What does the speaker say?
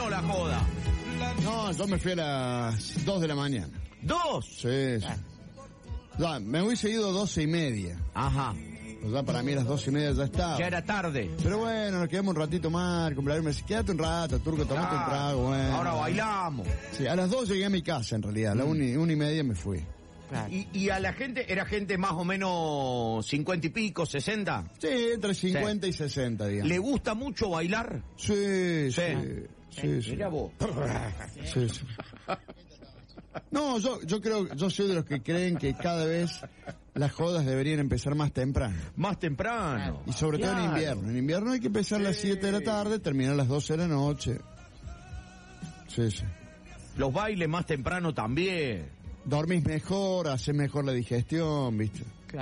temprano la joda? No, yo me fui a las 2 de la mañana. ¿2? Sí, sí. Ya, me hubiese ido 12:30. Ajá. O sea, para mí a las 12:30 ya estaba. Ya era tarde. Pero bueno, nos quedamos un ratito más, el cumpleaños me dice, quédate un rato, Turco, tomate un trago, bueno. Ahora bailamos. Sí, a las 2 llegué a mi casa en realidad, a la 1:30 me fui. Claro. ¿Y a la gente, era gente más o menos 50 y pico, 60? Sí, entre 50 y 60, digamos. ¿Le gusta mucho bailar? Sí. Mira vos. Sí. No, yo creo, yo soy de los que creen que cada vez las jodas deberían empezar más temprano. Más temprano. Y sobre todo en invierno. En invierno hay que empezar a las 7 de la tarde, terminar a las 12 de la noche. Sí. Los bailes más temprano también. Dormís mejor, haces mejor la digestión, ¿viste?